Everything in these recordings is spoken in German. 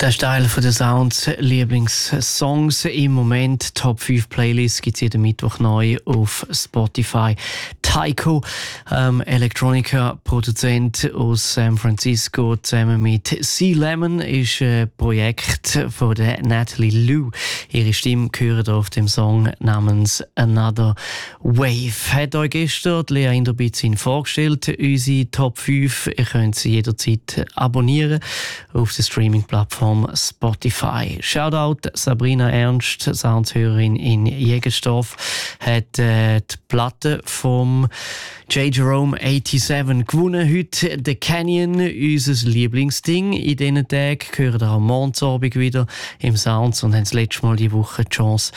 Das ist Teil von der Sounds Lieblingssongs. Im Moment Top 5 Playlist gibt es jeden Mittwoch neu auf Spotify. Tycho, Electronica-Produzent aus San Francisco, zusammen mit Sea Lemon, ist ein Projekt von der Natalie Lou. Ihre Stimme gehört auf dem Song namens Another Wave. Hat euch gestern Lea Inderbizin vorgestellt, unsere Top 5. Ihr könnt sie jederzeit abonnieren auf der Streaming-Plattform Spotify. Shoutout Sabrina Ernst, Soundshörerin in Jägersdorf, hat die Platte vom J. Jerome 87 gewonnen. Heute The Canyon, unser Lieblingsding. In diesen Tagen hören wir am Montagsabend wieder im Sounds und haben das letzte Mal die Woche die Chance,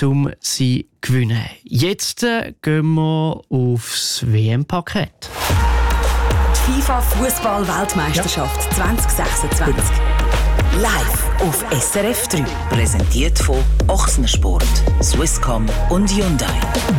sie zu gewinnen. Jetzt gehen wir aufs WM-Paket. Die FIFA-Fußball-Weltmeisterschaft 2026. Live auf SRF 3. Präsentiert von Ochsensport, Swisscom und Hyundai.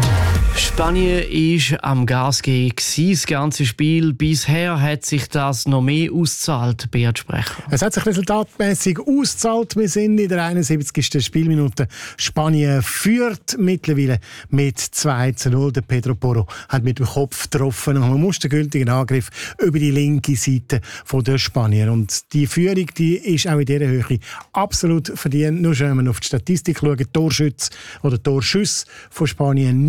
Spanien war am Gas geben, das ganze Spiel. Bisher hat sich das noch mehr ausgezahlt, Beat Sprecher. Es hat sich resultatmäßig ausgezahlt. Wir sind in der 71. Spielminute. Spanien führt mittlerweile mit 2:0. Der Pedro Porro hat mit dem Kopf getroffen und man muss den gültigen Angriff über die linke Seite der Spanier. Und die Führung, die ist auch in dieser Höhe absolut verdient. Nur schon, wenn man auf die Statistik schaut, Torschüsse von Spanien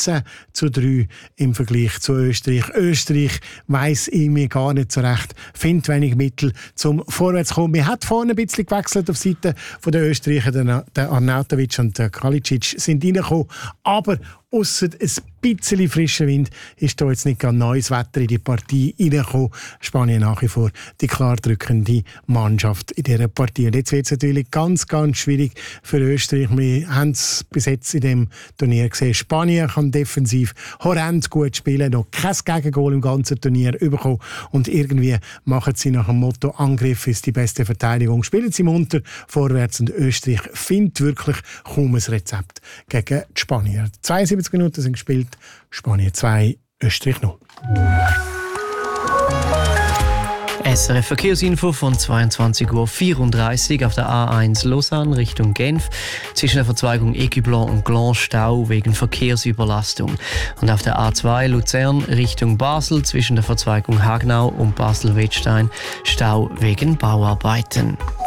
19:3 im Vergleich zu Österreich. Österreich weiss mir gar nicht so recht, findet wenig Mittel zum Vorwärtskommen. Wir hat vorne ein bisschen gewechselt auf Seite der Österreicher. Der Arnautovic und der Kalicic sind reingekommen, aber ausser ein bisschen frischer Wind ist da jetzt nicht ganz neues Wetter in die Partie reingekommen. Spanien nach wie vor die klar drückende Mannschaft in dieser Partie. Und jetzt wird es natürlich ganz, ganz schwierig für Österreich. Wir haben es bis jetzt in diesem Turnier gesehen. Spanien kann defensiv horrend gut spielen, noch kein Gegengol im ganzen Turnier bekommen. Und irgendwie machen sie nach dem Motto Angriff ist die beste Verteidigung. Spielen sie munter vorwärts und Österreich findet wirklich kaum ein Rezept gegen die Spanier. 72 Minuten sind gespielt. Spanien 2, Österreich 0. SRF Verkehrsinfo von 22:34 Uhr auf der A1 Lausanne Richtung Genf. Zwischen der Verzweigung Ecublon und Gland Stau wegen Verkehrsüberlastung. Und auf der A2 Luzern Richtung Basel zwischen der Verzweigung Hagnau und Basel-Wettstein Stau wegen Bauarbeiten.